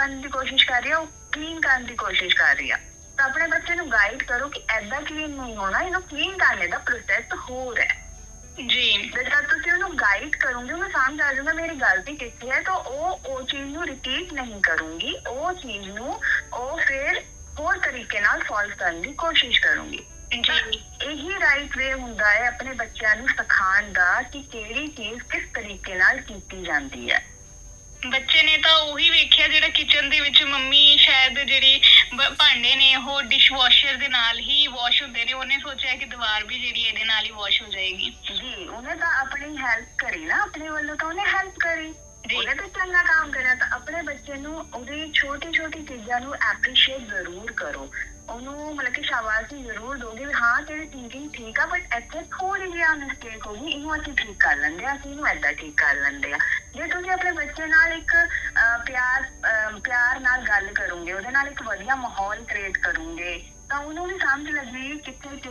ਕਰਨ ਦੀ ਕੋਸ਼ਿਸ਼ ਕਰ ਰਹੀ ਆ, ਉਹ ਕਲੀਨ ਕਰਨ ਦੀ ਕੋਸ਼ਿਸ਼ ਕਰ ਰਹੀ ਆ, ਤਾਂ ਆਪਣੇ ਬੱਚੇ ਨੂੰ ਗਾਈਡ ਕਰੋ ਕਿ ਏਦਾਂ ਕਲੀਨ ਨਹੀਂ ਹੋਣਾ, ਇਹਨੂੰ ਕਲੀਨ ਕਰਨੇ ਦਾ ਪ੍ਰੋਸੈਸ ਹੋਰ ਹੈ। ਜੀ ਜਦ ਤੁਸੀਂ ਉਹਨੂੰ ਗਾਈਡ ਕਰੋਗੇ, ਉਹਨੂੰ ਸਮਝ ਆ ਜਾਊਗਾ ਮੇਰੀ ਗਲਤੀ ਕਿੱਥੇ ਹੈ, ਤਾਂ ਉਹ ਚੀਜ਼ ਨੂੰ ਰਿਪੀਟ ਨਹੀਂ ਕਰੂੰਗੀ, ਉਹ ਚੀਜ਼ ਨੂੰ ਉਹ ਫਿਰ ਹੋਰ ਤਰੀਕੇ ਨਾਲ ਸੋਲਵ ਕਰਨ ਦੀ ਕੋਸ਼ਿਸ਼ ਕਰੂੰਗੀ। ਜੀ ਇਹੀ ਰਾਈਟ ਵੇ ਹੁੰਦਾ ਹੈ ਆਪਣੇ ਬੱਚਿਆਂ ਨੂੰ ਸਿਖਾਉਣ ਦਾ ਕਿ ਕਿਹੜੀ ਚੀਜ਼ ਕਿਸ ਤਰੀਕੇ ਨਾਲ ਕੀਤੀ ਜਾਂਦੀ ਹੈ। ਬੱਚੇ ਨੇ ਤਾਂ ਉਹੀ ਵੇਖਿਆ ਜਿਹੜਾ ਕਿਚਨ ਦੇ ਵਿੱਚ ਮੰਮੀ ਸ਼ਾਇਦ ਜਿਹੜੀ ਭਾਂਡੇ ਨੇ ਉਹ ਡਿਸ਼ ਵਾਸ਼ਰ ਦੇ ਨਾਲ ਹੀ ਵਾਸ਼ ਹੁੰਦੇ ਨੇ, ਉਹਨੇ ਸੋਚਿਆ ਕਿ ਦੀਵਾਰ ਵੀ ਜਿਹੜੀ ਇਹਦੇ ਨਾਲ ਹੀ ਵਾਸ਼ ਹੋ ਜਾਏਗੀ। ਜੀ, ਉਹਨੇ ਤਾਂ ਆਪਣੀ ਹੈਲਪ ਕਰੀ ਨਾ, ਆਪਣੇ ਵੱਲੋਂ ਤਾਂ ਉਹਨੇ ਹੈਲਪ ਕਰੀ, ਜੀ। ਉਹਨੇ ਤਾਂ ਚੰਗਾ ਕੰਮ ਕਰਿਆ। ਤਾਂ ਆਪਣੇ ਬੱਚੇ ਨੂੰ ਉਹਦੀ ਛੋਟੀ ਛੋਟੀ ਚੀਜ਼ਾਂ ਨੂੰ ਐਪਰੀਸ਼ੀਏਟ ਜ਼ਰੂਰ ਕਰੋ, ਉਹਨੂੰ ਮਤਲਬ ਕਿ ਸ਼ਾਬਾਸ਼ੀ ਜ਼ਰੂਰ ਦੋਗੇ ਵੀ ਹਾਂ ਤੇਰੀ ਥਿੰਕਿੰਗ ਠੀਕ ਆ, ਬਟ ਇੱਥੇ ਥੋੜੀ ਜਿਹੀ ਮਿਸਟੇਕ ਹੋ ਗਈ, ਇਹਨੂੰ ਅਸੀਂ ਠੀਕ ਕਰ ਲੈਂਦੇ ਆ, ਅਸੀਂ ਇਹਨੂੰ ਏਦਾਂ ਠੀਕ ਕਰ ਲੈਂਦੇ ਆ। ਜੇ ਤੁਸੀਂ ਆਪਣੇ ਬੱਚੇ ਨਾਲ ਇੱਕ ਪਿਆਰ ਨਾਲ ਗੱਲ ਕਰੋਗੇ, ਉਹਦੇ ਨਾਲ ਇੱਕ ਵਧੀਆ ਮਾਹੌਲ ਕ੍ਰੀਏਟ ਕਰੋਗੇ, ਤਾਂ ਉਹਨੂੰ ਵੀ ਸਮਝ ਲੱਗੀ ਕਿੱਥੇ